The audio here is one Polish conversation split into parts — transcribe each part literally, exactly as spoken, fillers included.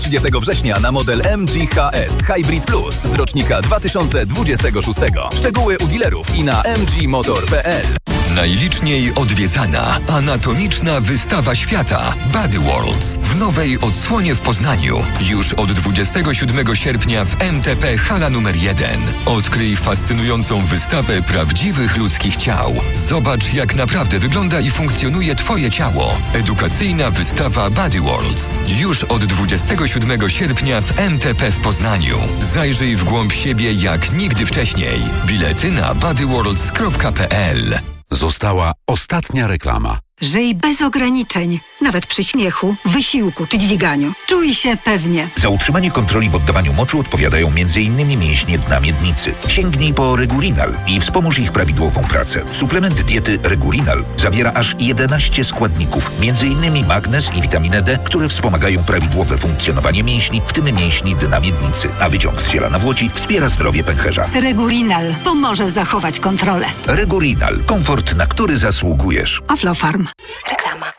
trzydziestego września na model M G H S Hybrid Plus z rocznika dwa tysiące dwudziestego szóstego. Szczegóły u dealerów i na m g motor kropka p l. Najliczniej odwiedzana, anatomiczna wystawa świata Body Worlds w nowej odsłonie w Poznaniu. Już od dwudziestego siódmego sierpnia w M T P hala numer jeden. Odkryj fascynującą wystawę prawdziwych ludzkich ciał. Zobacz, jak naprawdę wygląda i funkcjonuje Twoje ciało. Edukacyjna wystawa Body Worlds. Już od dwudziestego siódmego sierpnia w M T P w Poznaniu. Zajrzyj w głąb siebie jak nigdy wcześniej. Bilety na body worlds kropka p l. Została ostatnia reklama. Żyj bez ograniczeń, nawet przy śmiechu, wysiłku czy dźwiganiu. Czuj się pewnie. Za utrzymanie kontroli w oddawaniu moczu odpowiadają między innymi mięśnie dna miednicy. Sięgnij po Regurinal i wspomóż ich prawidłową pracę. Suplement diety Regurinal zawiera aż jedenaście składników, między innymi magnez i witaminę D, które wspomagają prawidłowe funkcjonowanie mięśni, w tym mięśni dna miednicy. A wyciąg z ziela nawłoci wspiera zdrowie pęcherza. Regurinal pomoże zachować kontrolę. Regurinal. Komfort, na który zasługujesz. Aflofarm. Reklama.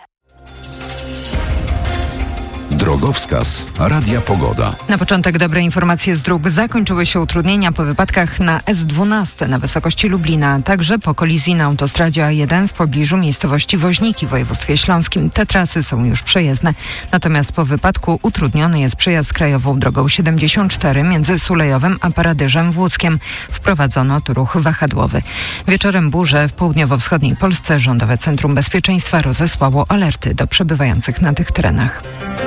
Drogowskaz Radia Pogoda. Na początek dobre informacje z dróg. Zakończyły się utrudnienia po wypadkach na S dwanaście na wysokości Lublina, także po kolizji na autostradzie A jeden w pobliżu miejscowości Woźniki w województwie śląskim. Te trasy są już przejezdne. Natomiast po wypadku utrudniony jest przejazd krajową drogą siedemdziesiąt cztery między Sulejowem a Paradyżem w Łódzkiem. Wprowadzono tu ruch wahadłowy. Wieczorem burze w południowo-wschodniej Polsce Rządowe Centrum Bezpieczeństwa rozesłało alerty do przebywających na tych terenach.